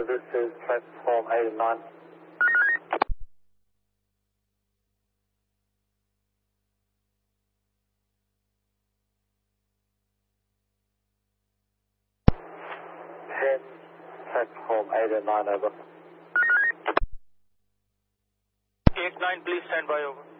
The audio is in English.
this is platform 8 and 9. Platform 8 and 9, over. 8-9, please stand by, over.